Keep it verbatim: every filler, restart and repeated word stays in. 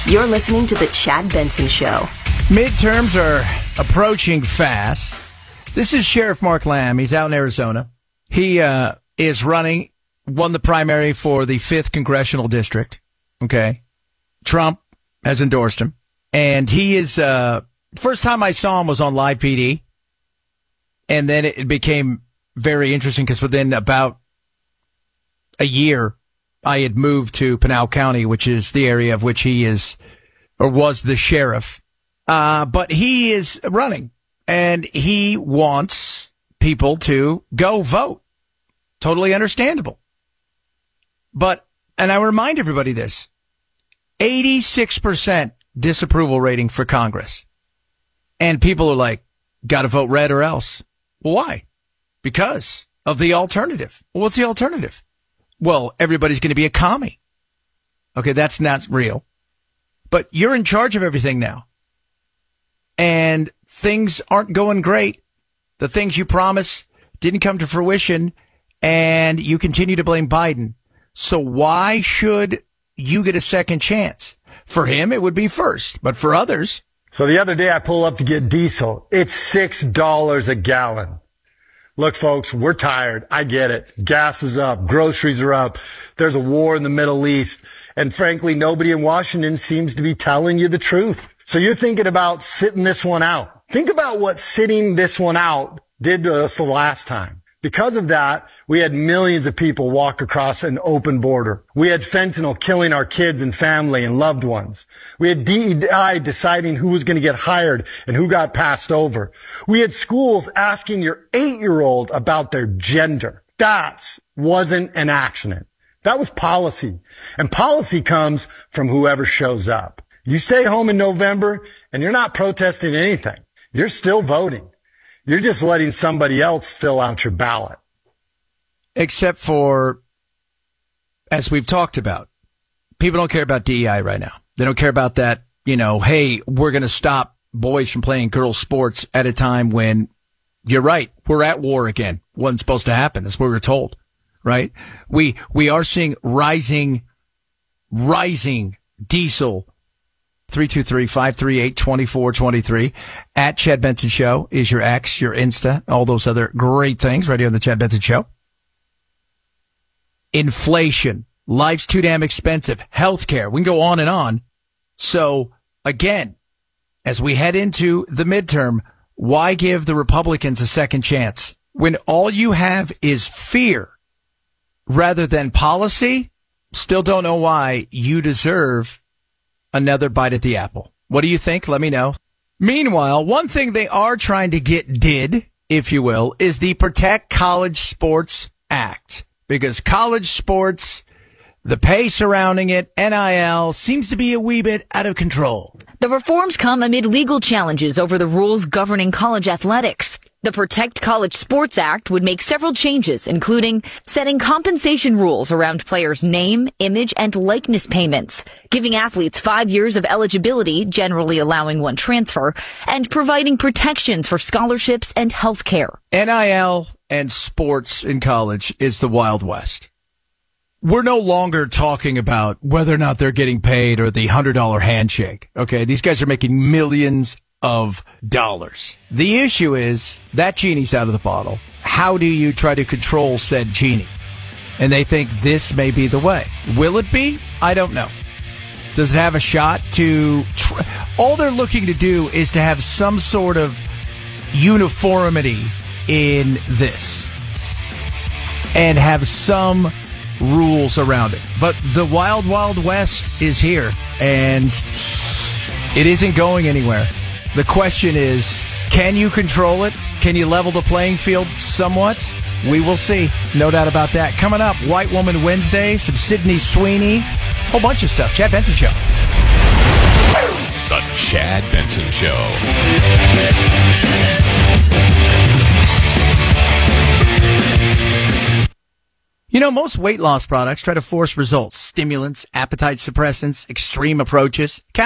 You're listening to The Chad Benson Show. Midterms are approaching fast. This is Sheriff Mark Lamb. He's out in Arizona. He uh, is running, won the primary for the fifth Congressional District. Okay. Trump has endorsed him. And he is, uh, first time I saw him was on Live P D. And then it became very interesting because within about a year, I had moved to Pinal County, which is the area of which he is, or was the sheriff. Uh, but he is running, and he wants people to go vote. Totally understandable. But, and I remind everybody this, eighty-six percent disapproval rating for Congress. And people are like, got to vote red or else. Well, why? Because of the alternative. Well, what's the alternative? Well, everybody's going to be a commie. Okay, that's not real. But you're in charge of everything now. And things aren't going great. The things you promised didn't come to fruition, and you continue to blame Biden. So why should you get a second chance? For him, it would be first, but for others. So the other day I pull up to get diesel. It's six dollars a gallon. Look, folks, we're tired. I get it. Gas is up. Groceries are up. There's a war in the Middle East. And frankly, nobody in Washington seems to be telling you the truth. So you're thinking about sitting this one out. Think about what sitting this one out did to us the last time. Because of that, we had millions of people walk across an open border. We had fentanyl killing our kids and family and loved ones. We had D E I deciding who was going to get hired and who got passed over. We had schools asking your eight-year-old about their gender. That wasn't an accident. That was policy. And policy comes from whoever shows up. You stay home in November and you're not protesting anything. You're still voting. You're just letting somebody else fill out your ballot. Except for, as we've talked about, people don't care about D E I right now. They don't care about that, you know, hey, we're going to stop boys from playing girls' sports at a time when, you're right, we're at war again. Wasn't supposed to happen. That's what we were told, right? We, we are seeing rising, rising diesel. three two three, five three eight, two four two three. At Chad Benson Show is your X, your Insta, all those other great things right here on the Chad Benson Show. Inflation. Life's too damn expensive. Healthcare. We can go on and on. So, again, as we head into the midterm, why give the Republicans a second chance? When all you have is fear rather than policy, still don't know why you deserve another bite at the apple. What do you think? Let me know. Meanwhile, one thing they are trying to get did, if you will, is the Protect College Sports Act. Because college sports, the pay surrounding it, N I L, seems to be a wee bit out of control. The reforms come amid legal challenges over the rules governing college athletics. The Protect College Sports Act would make several changes, including setting compensation rules around players' name, image, and likeness payments, giving athletes five years of eligibility, generally allowing one transfer, and providing protections for scholarships and health care. N I L and sports in college is the Wild West. We're no longer talking about whether or not they're getting paid or the one hundred dollars handshake. Okay, these guys are making millions of dollars. The issue is that genie's out of the bottle. How do you try to control said genie? And they think this may be the way. Will it be? I don't know. Does it have a shot to... Tr- All they're looking to do is to have some sort of uniformity in this and have some rules around it. But the wild, wild west is here, and it isn't going anywhere. The question is, can you control it? Can you level the playing field somewhat? We will see. No doubt about that. Coming up, White Woman Wednesday, some Sydney Sweeney, whole bunch of stuff. Chad Benson Show. The Chad Benson Show. You know, most weight loss products try to force results. Stimulants, appetite suppressants, extreme approaches.